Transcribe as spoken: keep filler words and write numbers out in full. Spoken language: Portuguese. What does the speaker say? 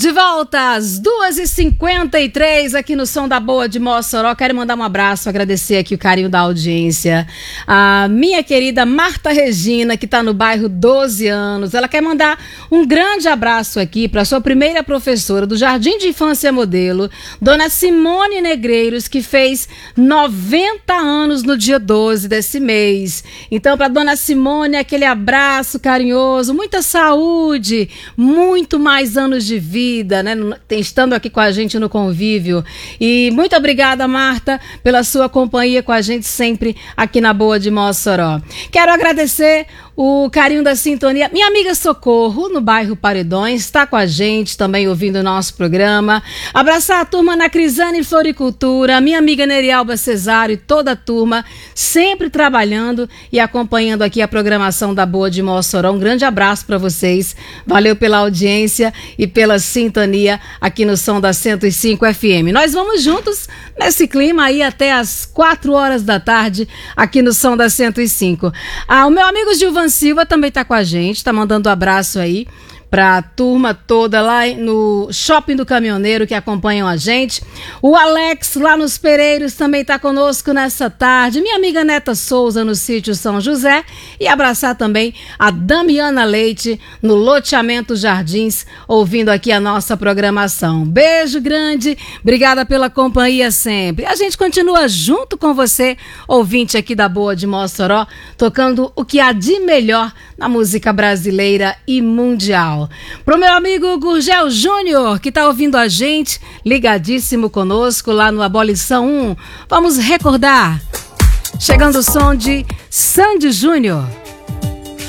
De volta às duas e cinquenta e três aqui no Som da Boa de Mossoró. Quero mandar um abraço, agradecer aqui o carinho da audiência. A minha querida Marta Regina, que está no bairro doze anos. Ela quer mandar um grande abraço aqui para sua primeira professora do Jardim de Infância Modelo, Dona Simone Negreiros, que fez noventa anos no dia doze desse mês. Então, para Dona Simone, aquele abraço carinhoso, muita saúde, muito mais anos de vida. Vida, né? Estando aqui com a gente no convívio. E muito obrigada, Marta, pela sua companhia com a gente sempre aqui na Boa de Mossoró. Quero agradecer o carinho da sintonia. Minha amiga Socorro, no bairro Paredões, está com a gente também ouvindo o nosso programa. Abraçar a turma na Crisane Floricultura, minha amiga Nerialba Cesário e toda a turma, sempre trabalhando e acompanhando aqui a programação da Boa de Mossoró. Um grande abraço para vocês. Valeu pela audiência e pela sintonia aqui no Som da cento e cinco F M. Nós vamos juntos nesse clima aí até as quatro horas da tarde aqui no Som da cento e cinco. Ah, o meu amigo Gilvan Silva também está com a gente, está mandando um abraço aí para a turma toda lá no Shopping do Caminhoneiro que acompanham a gente. O Alex lá nos Pereiros também está conosco nessa tarde. Minha amiga Neta Souza no sítio São José. E abraçar também a Damiana Leite no loteamento Jardins, ouvindo aqui a nossa programação. Beijo grande, obrigada pela companhia sempre. A gente continua junto com você, ouvinte aqui da Boa de Mossoró, tocando o que há de melhor na música brasileira e mundial. Pro meu amigo Gurgel Júnior, que tá ouvindo a gente, ligadíssimo conosco lá no Abolição um, vamos recordar. Chegando o som de Sandy Júnior.